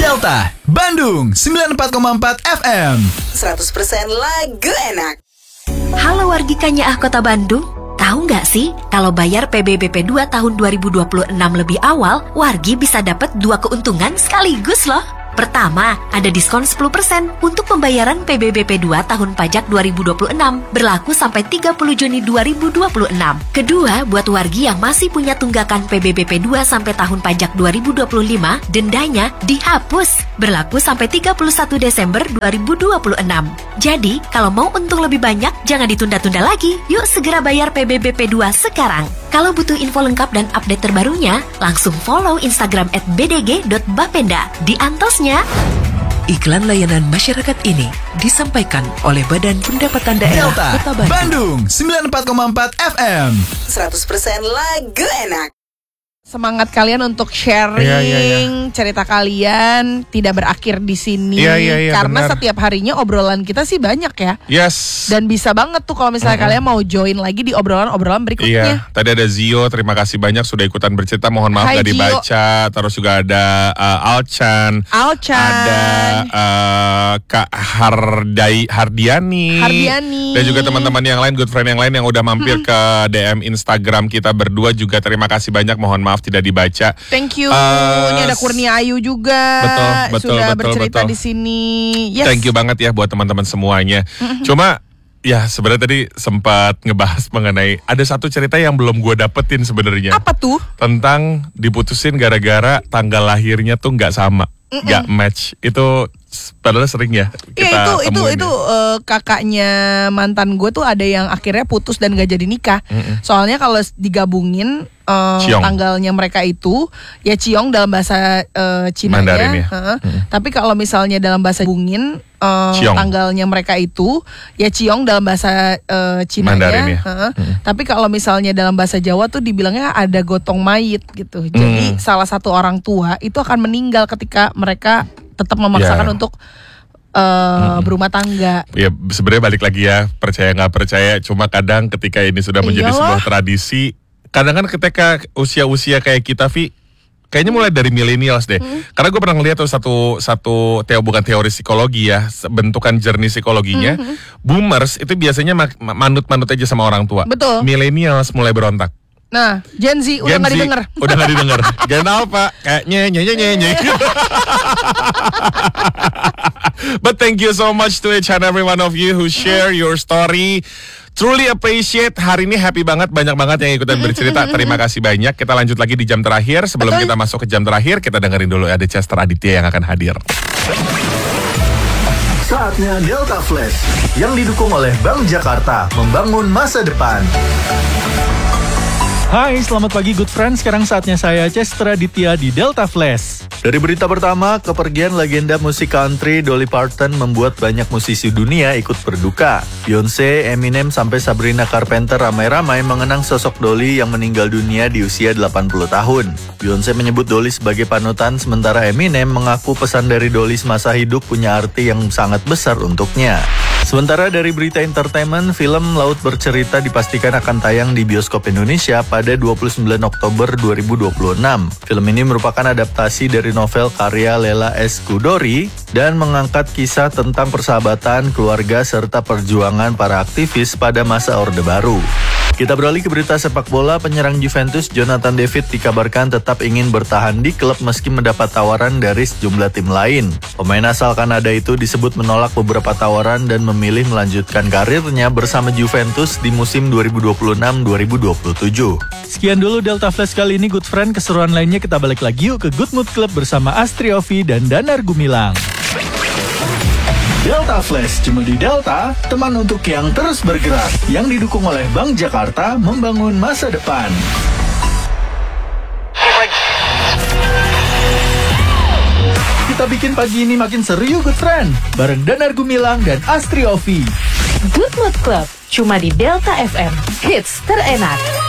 Delta, Bandung 94,4 FM. 100% lagu enak. Halo wargi Kanyaah Kota Bandung. Tahu nggak sih, kalau bayar PBBP 2 tahun 2026 lebih awal, wargi bisa dapat 2 keuntungan sekaligus loh. Pertama, ada diskon 10% untuk pembayaran PBBP 2 tahun pajak 2026 berlaku sampai 30 Juni 2026. Kedua, buat wargi yang masih punya tunggakan PBBP 2 sampai tahun pajak 2025, dendanya dihapus berlaku sampai 31 Desember 2026. Jadi, kalau mau untung lebih banyak, jangan ditunda-tunda lagi. Yuk segera bayar PBBP 2 sekarang. Kalau butuh info lengkap dan update terbarunya, langsung follow Instagram @bdg.bapenda. Di antosnya. Iklan layanan masyarakat ini disampaikan oleh Badan Pendapatan Daerah Delta, Kota Bandung. Bandung 94,4 FM. 100% lagu enak. Semangat kalian untuk sharing cerita kalian tidak berakhir di sini. Karena benar. setiap harinya obrolan kita sih banyak ya. Yes. Dan bisa banget tuh kalau misalnya kalian mau join lagi di obrolan-obrolan berikutnya. Iya, tadi ada Zio, terima kasih banyak sudah ikutan bercerita. Mohon maaf Hai, gak dibaca. Terus juga ada Alchan. Ada Kak Hardiani. Dan juga teman-teman yang lain, good friend yang lain yang udah mampir ke DM Instagram kita berdua juga terima kasih banyak. Mohon maaf tidak dibaca. Thank you. Ini ada Kurnia Ayu juga. Betul, sudah betul, bercerita betul. di sini. Yes. Thank you banget ya buat teman-teman semuanya. Cuma ya sebenarnya tadi sempat ngebahas mengenai ada satu cerita yang belum gue dapetin sebenarnya. Apa tuh? Tentang diputusin gara-gara tanggal lahirnya tuh nggak sama, nggak match. Itu padahal sering ya kita temuin. Itu kakaknya mantan gue tuh ada yang akhirnya putus dan gak jadi nikah. Soalnya kalau digabungin Ciong. tanggalnya mereka itu ya Ciong dalam bahasa Cina Mandarin ya. Tapi kalau misalnya dalam bahasa Bungin Ciong. tanggalnya mereka itu ya Ciong dalam bahasa Cina Mandarin ya. Tapi kalau misalnya dalam bahasa Jawa tuh dibilangnya ada gotong mayit gitu. Jadi salah satu orang tua itu akan meninggal ketika mereka tetap memaksakan untuk berumah tangga. Ya sebenarnya balik lagi ya, percaya nggak percaya. Cuma kadang ketika ini sudah menjadi sebuah tradisi, kadang kan ketika usia-usia kayak kita, Vi, kayaknya mulai dari millennials deh. Karena gue pernah ngeliat tuh satu bukan teori psikologi ya, bentukan jernih psikologinya. Boomers itu biasanya manut-manut aja sama orang tua. Betul. Millennials mulai berontak. Nah, Gen Z udah nggak didengar. Udah nggak didengar. Kenapa? Kayak nye. But thank you so much to each and every one of you who share your story. Truly appreciate. Hari ini happy banget, banyak banget yang ikutan bercerita. Terima kasih banyak. Kita lanjut lagi di jam terakhir. Sebelum kita masuk ke jam terakhir, kita dengerin dulu ada Chester Aditya yang akan hadir. Saatnya Delta Flash yang didukung oleh Bank Jakarta, membangun masa depan. Hai, selamat pagi good friends. Sekarang saatnya saya Chester Aditya di Delta Flash. Dari berita pertama, kepergian legenda musik country Dolly Parton membuat banyak musisi dunia ikut berduka. Beyonce, Eminem, sampai Sabrina Carpenter ramai-ramai mengenang sosok Dolly yang meninggal dunia di usia 80 tahun. Beyonce menyebut Dolly sebagai panutan, sementara Eminem mengaku pesan dari Dolly semasa hidup punya arti yang sangat besar untuknya. Sementara dari berita entertainment, film Laut Bercerita dipastikan akan tayang di bioskop Indonesia pada 29 Oktober 2026. Film ini merupakan adaptasi dari novel karya Lela S. Kudori dan mengangkat kisah tentang persahabatan, keluarga, serta perjuangan para aktivis pada masa Orde Baru. Kita beralih ke berita sepak bola. Penyerang Juventus Jonathan David dikabarkan tetap ingin bertahan di klub meski mendapat tawaran dari sejumlah tim lain. Pemain asal Kanada itu disebut menolak beberapa tawaran dan memilih melanjutkan karirnya bersama Juventus di musim 2026-2027. Sekian dulu Delta Flash kali ini good friend. Keseruan lainnya kita balik lagi yuk ke Good Mood Club bersama Astri Ovi dan Danar Gumilang. Delta Flash cuma di Delta, teman untuk yang terus bergerak, yang didukung oleh Bank Jakarta, membangun masa depan. Kita bikin pagi ini makin seru yuk good friend, bareng Danar Gumilang dan Astri Ovi. Good Mood Club cuma di Delta FM. Hits terenak.